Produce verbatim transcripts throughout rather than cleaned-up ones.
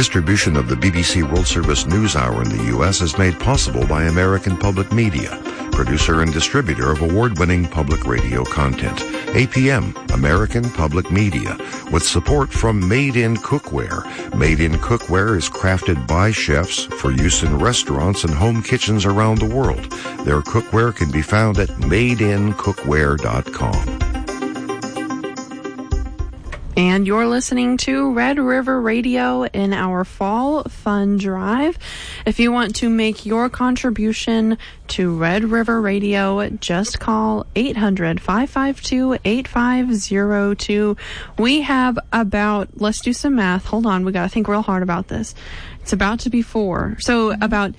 Distribution of the B B C World Service News Hour in the U S is made possible by American Public Media, producer and distributor of award-winning public radio content. A P M, American Public Media, with support from Made in Cookware. Made in Cookware is crafted by chefs for use in restaurants and home kitchens around the world. Their cookware can be found at made in cookware dot com. And you're listening to Red River Radio in our Fall Fun Drive. If you want to make your contribution to Red River Radio, just call eight hundred, five five two, eight five zero two. We have about, let's do some math. Hold on, we got to think real hard about this. It's about to be four. So about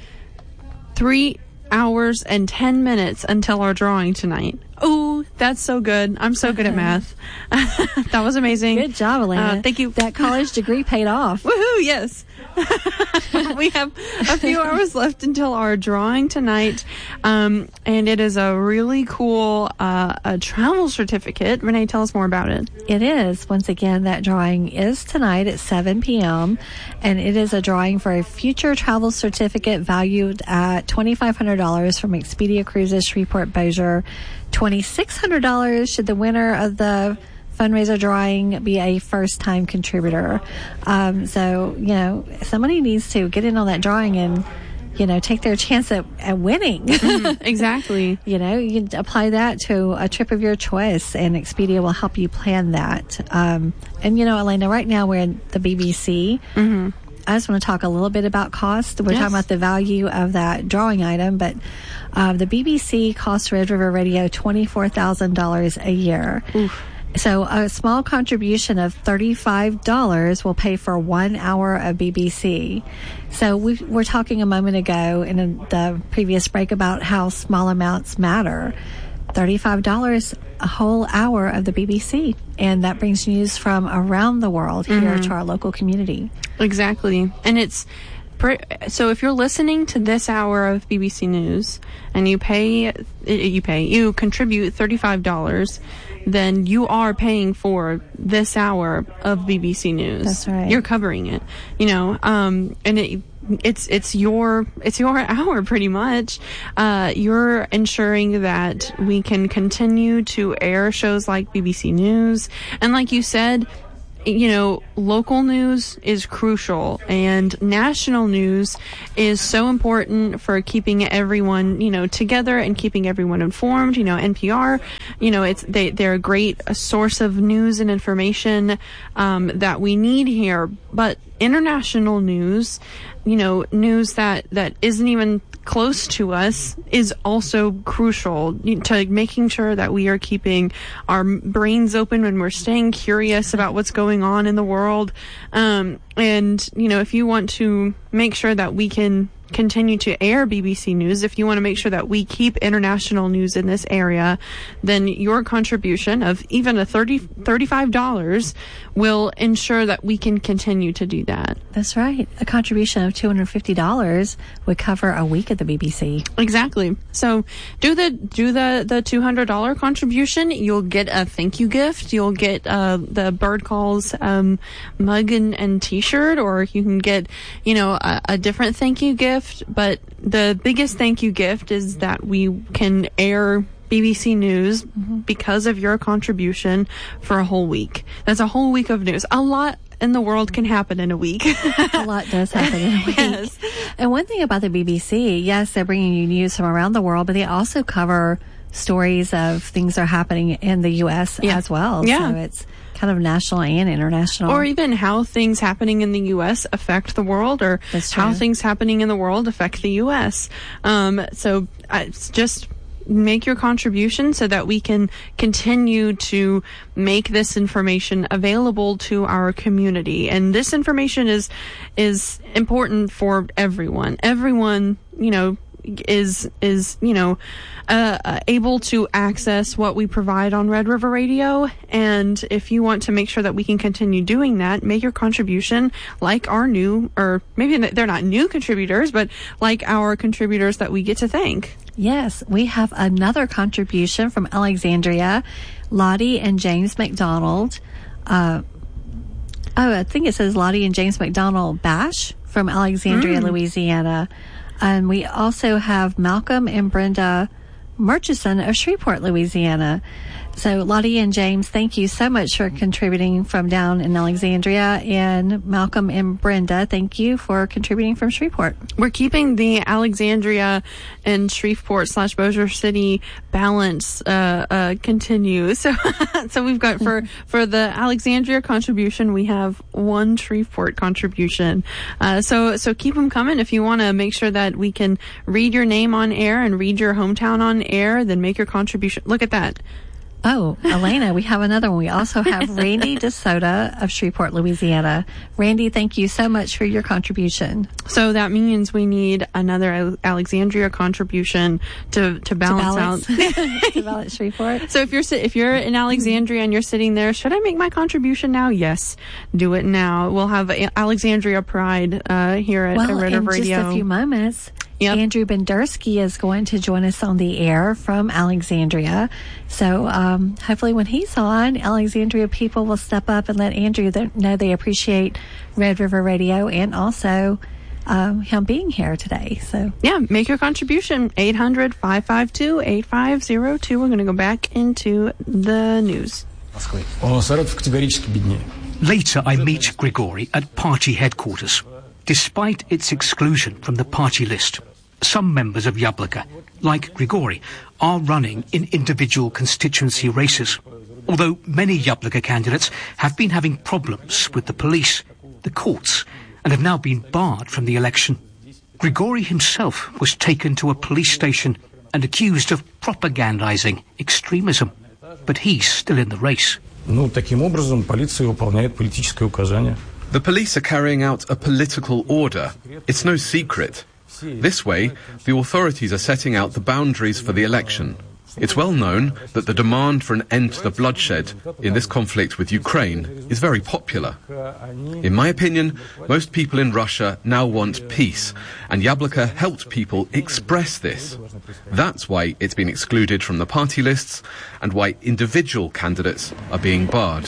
three hours and ten minutes until our drawing tonight. Oh, that's so good. I'm so good at math. That was amazing. Good job, Elena. Uh, thank you. That college degree paid off. Woohoo, yes. We have a few hours left until our drawing tonight. Um, and it is a really cool uh, a travel certificate. Renee, tell us more about it. It is. Once again, that drawing is tonight at seven p.m. And it is a drawing for a future travel certificate valued at twenty-five hundred dollars from Expedia Cruises Shreveport Bossier. twenty-six hundred dollars should the winner of the fundraiser drawing be a first-time contributor. Um, so, you know, somebody needs to get in on that drawing and, you know, take their chance at, at winning. Mm-hmm, exactly. You know, you can apply that to a trip of your choice, and Expedia will help you plan that. Um, and, you know, Elena, right now we're in the B B C. Mm-hmm. I just want to talk a little bit about cost. We're yes. talking about the value of that drawing item, but uh, the B B C costs Red River Radio twenty-four thousand dollars a year. Oof. So a small contribution of thirty-five dollars will pay for one hour of B B C. So we were talking a moment ago in the previous break about how small amounts matter. thirty-five dollars a whole hour of the B B C, and that brings news from around the world here mm-hmm. to our local community. Exactly. And it's so if you're listening to this hour of B B C News and you pay you pay you contribute thirty-five dollars, then you are paying for this hour of B B C News. That's right. You're covering it, you know, um, and it, it's it's your it's your hour pretty much. Uh, you're ensuring that we can continue to air shows like B B C News, and like you said, you know, local news is crucial, and national news is so important for keeping everyone, you know, together and keeping everyone informed. You know, N P R, you know, it's they they're a great a source of news and information um, that we need here. But international news, you know, news that that isn't even close to us is also crucial to making sure that we are keeping our brains open when we're staying curious about what's going on in the world. Um, and, you know, if you want to make sure that we can continue to air B B C News, if you want to make sure that we keep international news in this area, then your contribution of even a thirty, thirty-five dollars will ensure that we can continue to do that. That's right. A contribution of two hundred fifty dollars would cover a week at the B B C. Exactly. So do the do the, the two hundred dollars contribution. You'll get a thank you gift. You'll get uh, the Bird Calls um, mug and, and t-shirt, or you can get, you know, a, a different thank you gift. But the biggest thank you gift is that we can air B B C News mm-hmm. because of your contribution for a whole week. That's a whole week of news. A lot in the world can happen in a week. A lot does happen in a week. Yes. And one thing about the B B C, yes, they're bringing you news from around the world, but they also cover stories of things that are happening in the U S yeah. as well. Yeah. So it's kind of national and international. Or even how things happening in the U S affect the world, or how things happening in the world affect the U S. Um, so uh, it's just make your contribution so that we can continue to make this information available to our community. And this information is is important for everyone. Everyone, you know, is is you know uh, uh, able to access what we provide on Red River Radio. And if you want to make sure that we can continue doing that, make your contribution like our new, or maybe they're not new contributors, but like our contributors that we get to thank. Yes, we have another contribution from Alexandria, Lottie and James McDonald. Uh, Oh, I think it says Lottie and James McDonald Bash from Alexandria, mm. Louisiana. And we also have Malcolm and Brenda Murchison of Shreveport, Louisiana. So Lottie and James, thank you so much for contributing from down in Alexandria. And Malcolm and Brenda, thank you for contributing from Shreveport. We're keeping the Alexandria and Shreveport slash Bossier City balance uh, uh, continue. So, so we've got for for the Alexandria contribution, we have one Shreveport contribution. Uh, so so keep them coming. If you want to make sure that we can read your name on air and read your hometown on air, then make your contribution. Look at that. Oh, Elena, we have another one. We also have Randy DeSoto of Shreveport, Louisiana. Randy, thank you so much for your contribution. So that means we need another Alexandria contribution to, to balance, to balance out. to balance Shreveport. So if you're if you're in Alexandria and you're sitting there, should I make my contribution now? Yes, do it now. We'll have Alexandria Pride uh, here at well, Red River Radio. In just a few moments. Yep. Andrew Bendersky is going to join us on the air from Alexandria. So um, hopefully when he's on, Alexandria people will step up and let Andrew th- know they appreciate Red River Radio and also um, him being here today. So yeah, make your contribution. eight hundred, five five two, eight five zero two. We're going to go back into the news. Later, I meet Grigori at party headquarters. Despite its exclusion from the party list, some members of Yabloko, like Grigori, are running in individual constituency races. Although many Yabloko candidates have been having problems with the police, the courts, and have now been barred from the election. Grigori himself was taken to a police station and accused of propagandizing extremism. But he's still in the race. Ну, таким образом, полиция выполняет политическое указание. The police are carrying out a political order. It's no secret. This way, the authorities are setting out the boundaries for the election. It's well known that the demand for an end to the bloodshed in this conflict with Ukraine is very popular. In my opinion, most people in Russia now want peace, and Yabloko helped people express this. That's why it's been excluded from the party lists and why individual candidates are being barred.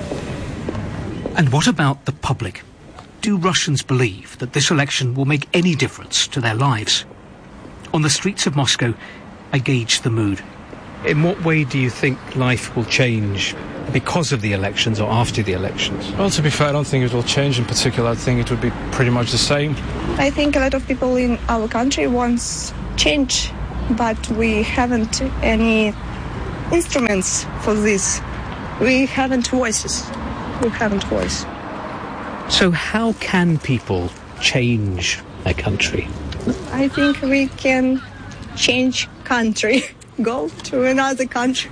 And what about the public? Do Russians believe that this election will make any difference to their lives? On the streets of Moscow, I gauge the mood. In what way do you think life will change because of the elections or after the elections? Well, to be fair, I don't think it will change in particular. I think it would be pretty much the same. I think a lot of people in our country wants change, but we haven't any instruments for this. We haven't voices. We haven't voice. So how can people change a country? I think we can change country. Go to another country.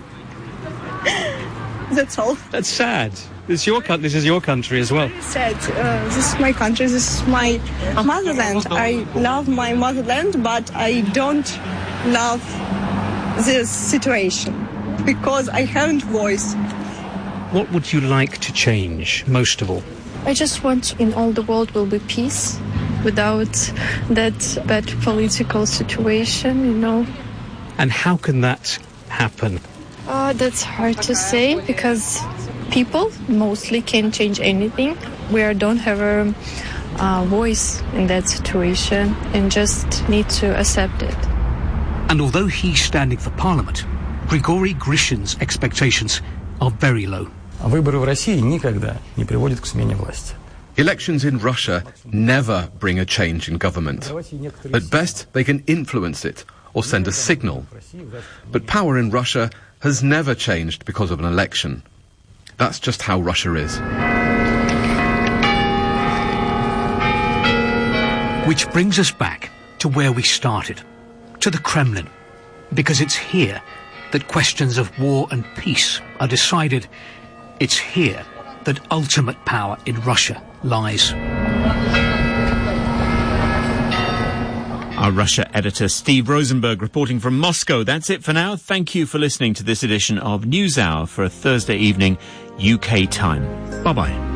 That's all. That's sad. It's your country. This is your country as well. Sad. Uh, this is my country. This is my motherland. I love my motherland, but I don't love this situation because I haven't voice. What would you like to change most of all? I just want in all the world will be peace without that bad political situation, you know. And how can that happen? Uh, that's hard to say because people mostly can't change anything. We don't have a uh, voice in that situation and just need to accept it. And although he's standing for parliament, Grigori Grishin's expectations are very low. Выборы в России никогда не приводят к смене власти. Elections in Russia never bring a change in government. At best, they can influence it or send a signal. But power in Russia has never changed because of an election. That's just how Russia is. Which brings us back to where we started, to the Kremlin, because it's here that questions of war and peace are decided. It's here that ultimate power in Russia lies. Our Russia editor, Steve Rosenberg, reporting from Moscow. That's it for now. Thank you for listening to this edition of NewsHour for a Thursday evening U K time. Bye-bye.